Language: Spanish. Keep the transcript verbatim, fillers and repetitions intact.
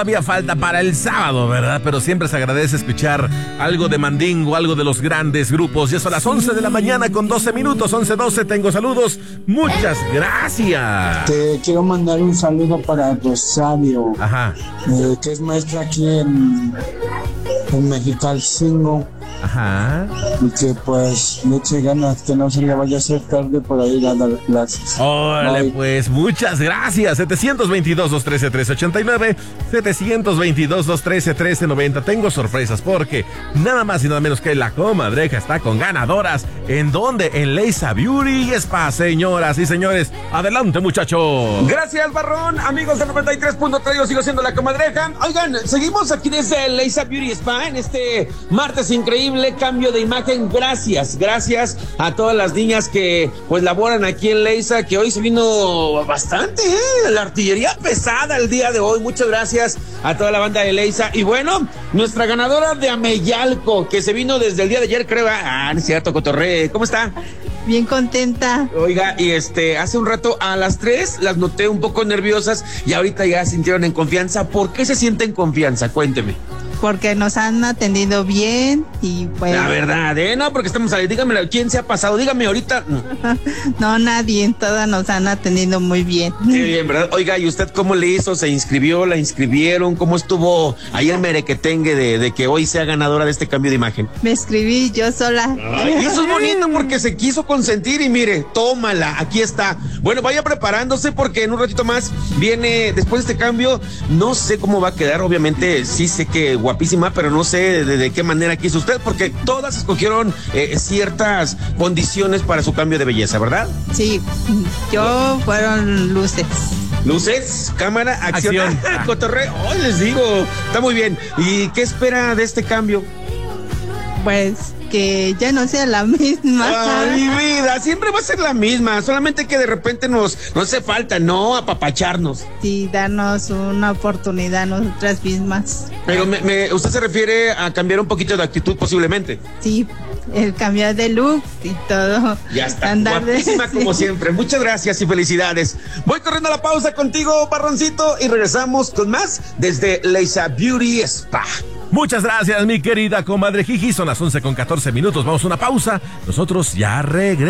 Había falta para el sábado, ¿verdad? Pero siempre se agradece escuchar algo de Mandingo, algo de los grandes grupos. Ya son las once de la mañana con doce minutos, once doce. Tengo saludos. Muchas gracias. Te quiero mandar un saludo para Rosario, Ajá. eh, que es maestra aquí en, en Mexicalcingo. Ajá. Y que pues le eche ganas, que no se le vaya a hacer tarde por ir a dar clases. Órale, Bye. pues, muchas gracias. setecientos veintidós, doscientos trece, trece ochenta y nueve. setecientos veintidós, doscientos trece, trece noventa. Tengo sorpresas porque nada más y nada menos que la comadreja está con ganadoras. ¿En dónde? En Leisa Beauty Spa, señoras y señores. Adelante, muchachos. Gracias, Barrón. Amigos de noventa y tres punto tres, yo sigo siendo la comadreja. Oigan, seguimos aquí desde Leisa Beauty Spa en este martes increíble. Cambio de imagen, gracias, gracias a todas las niñas que pues laboran aquí en Leisa, que hoy se vino bastante, ¿eh? La artillería pesada el día de hoy. Muchas gracias a toda la banda de Leisa. Y bueno, nuestra ganadora de Ameyalco, que se vino desde el día de ayer, creo. Ah, no es cierto, Cotorre, ¿cómo está? Bien contenta. Oiga, y este, hace un rato a las tres las noté un poco nerviosas y ahorita ya sintieron en confianza. ¿Por qué se sienten en confianza? Cuénteme. Porque nos han atendido bien y pues... La verdad, ¿eh? No, porque estamos ahí. Dígame, ¿quién se ha pasado? Dígame ahorita. No, nadie. Todas nos han atendido muy bien. Qué bien, ¿verdad? Oiga, ¿y usted cómo le hizo? ¿Se inscribió? ¿La inscribieron? ¿Cómo estuvo ahí el merequetengue de, de que hoy sea ganadora de este cambio de imagen? Me escribí yo sola. Ay, eso es bonito porque se quiso consentir y mire, tómala, aquí está. Bueno, vaya preparándose porque en un ratito más viene, después de este cambio, no sé cómo va a quedar, obviamente sí sé que guapísima, pero no sé de, de qué manera quiso usted, porque todas escogieron eh, ciertas condiciones para su cambio de belleza, ¿verdad? Sí, yo fueron luces. Luces, cámara, acción, Acción. cotorreo. Hoy les digo, está muy bien. ¿Y qué espera de este cambio? Pues que ya no sea la misma. Ay, mi vida, siempre va a ser la misma, solamente que de repente nos, no hace falta, ¿no? Apapacharnos. Sí, darnos una oportunidad nosotras mismas. Pero me, me, usted se refiere a cambiar un poquito de actitud posiblemente. Sí, el cambiar de look y todo. Ya está, Andar de- guapísima sí. como siempre. Muchas gracias y felicidades. Voy corriendo a la pausa contigo, Barroncito, y regresamos con más desde Leisa Beauty Spa. Muchas gracias, mi querida comadre Jiji. Son las once con catorce minutos. Vamos a una pausa. Nosotros ya regresamos.